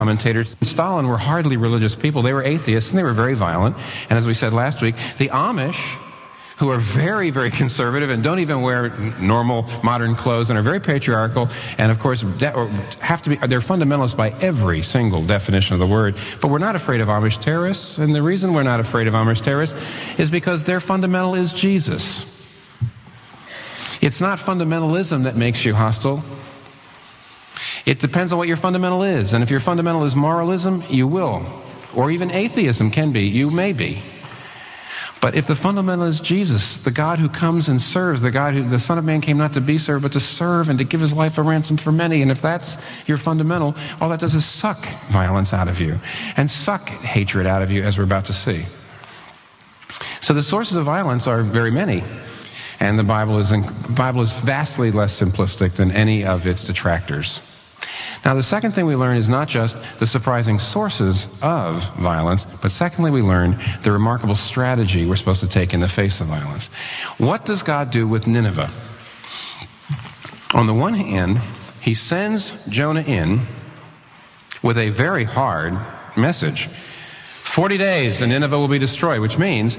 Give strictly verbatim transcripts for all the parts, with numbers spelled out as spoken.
commentators. Stalin were hardly religious people. They were atheists, and they were very violent. And as we said last week, the Amish, who are very, very conservative and don't even wear normal modern clothes and are very patriarchal and, of course, de- have to be, they're fundamentalists by every single definition of the word. But we're not afraid of Amish terrorists, and the reason we're not afraid of Amish terrorists is because their fundamental is Jesus. It's not fundamentalism that makes you hostile. It depends on what your fundamental is. And if your fundamental is moralism, you will. Or even atheism can be. You may be. But if the fundamental is Jesus, the God who comes and serves, the God who, the Son of Man came not to be served, but to serve and to give his life a ransom for many. And if that's your fundamental, all that does is suck violence out of you and suck hatred out of you, as we're about to see. So the sources of violence are very many. And the Bible is, the Bible is vastly less simplistic than any of its detractors. Now, the second thing we learn is not just the surprising sources of violence, but secondly, we learn the remarkable strategy we're supposed to take in the face of violence. What does God do with Nineveh? On the one hand, he sends Jonah in with a very hard message. Forty days and Nineveh will be destroyed, which means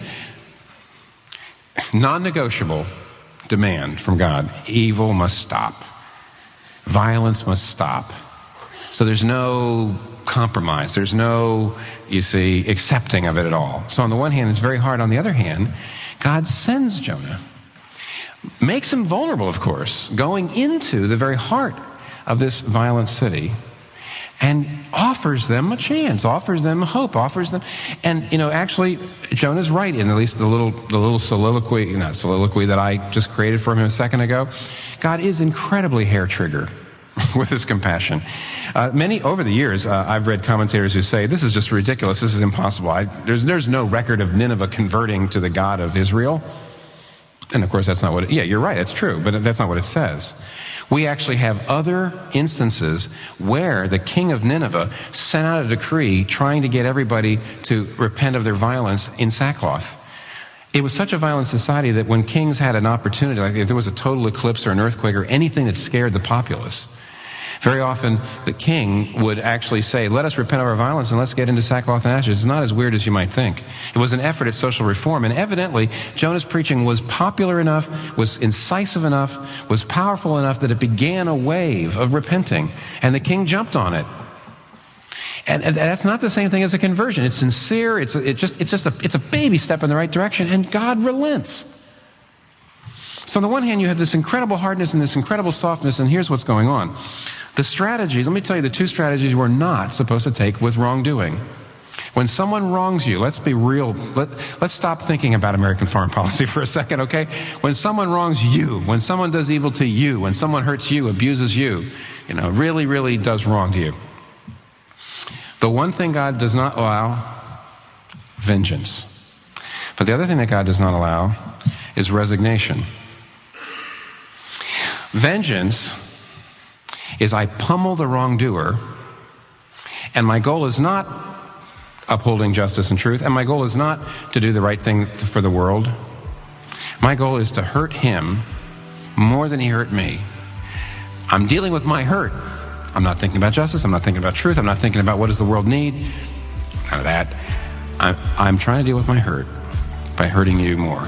non-negotiable demand from God. Evil must stop. Violence must stop. So there's no compromise. There's no, you see, accepting of it at all. So on the one hand, it's very hard. On the other hand, God sends Jonah, makes him vulnerable, of course, going into the very heart of this violent city, and offers them a chance, offers them hope, offers them, and you know, actually, Jonah's right in at least the little, the little soliloquy, not soliloquy that I just created for him a second ago. God is incredibly hair-trigger with his compassion. Uh, many, over the years, uh, I've read commentators who say, this is just ridiculous, this is impossible. I, there's, there's no record of Nineveh converting to the God of Israel. And of course, that's not what it, yeah, you're right, it's true, but that's not what it says. We actually have other instances where the king of Nineveh sent out a decree trying to get everybody to repent of their violence in sackcloth. It was such a violent society that when kings had an opportunity, like if there was a total eclipse or an earthquake or anything that scared the populace, very often the king would actually say, let us repent of our violence and let's get into sackcloth and ashes. It's not as weird as you might think. It was an effort at social reform, and evidently Jonah's preaching was popular enough, was incisive enough, was powerful enough that it began a wave of repenting, and the king jumped on it. And, and that's not the same thing as a conversion. It's sincere. It's a, it just it's just a it's a baby step in the right direction, and God relents. So on the one hand, you have this incredible hardness and this incredible softness, and here's what's going on. The strategies, let me tell you the two strategies we're not supposed to take with wrongdoing. When someone wrongs you, let's be real. Let, let's stop thinking about American foreign policy for a second, okay? When someone wrongs you, when someone does evil to you, when someone hurts you, abuses you, you know, really, really does wrong to you. The one thing God does not allow, vengeance. But the other thing that God does not allow is resignation. Vengeance is I pummel the wrongdoer, and my goal is not upholding justice and truth, and my goal is not to do the right thing for the world. My goal is to hurt him more than he hurt me. I'm dealing with my hurt. I'm not thinking about justice. I'm not thinking about truth. I'm not thinking about what does the world need. None of that. I'm, I'm trying to deal with my hurt by hurting you more.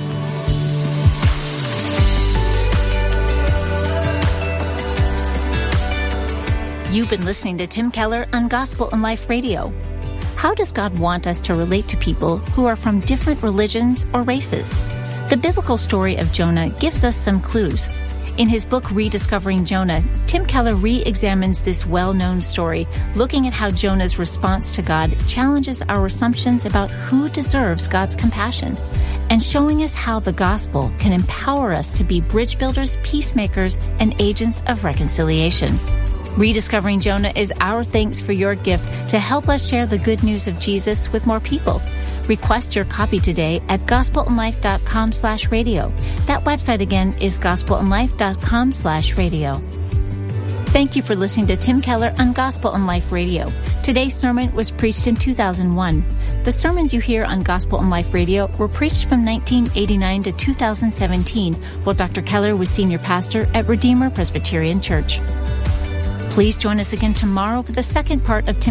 You've been listening to Tim Keller on Gospel and Life Radio. How does God want us to relate to people who are from different religions or races? The biblical story of Jonah gives us some clues. In his book, Rediscovering Jonah, Tim Keller re-examines this well-known story, looking at how Jonah's response to God challenges our assumptions about who deserves God's compassion, and showing us how the gospel can empower us to be bridge builders, peacemakers, and agents of reconciliation. Rediscovering Jonah is our thanks for your gift to help us share the good news of Jesus with more people. Request your copy today at gospelandlife.com slash radio. That website again is gospelandlife.com slash radio. Thank you for listening to Tim Keller on Gospel and Life Radio. Today's sermon was preached in two thousand one. The sermons you hear on Gospel and Life Radio were preached from nineteen eighty-nine to two thousand seventeen, while Doctor Keller was senior pastor at Redeemer Presbyterian Church. Please join us again tomorrow for the second part of Tim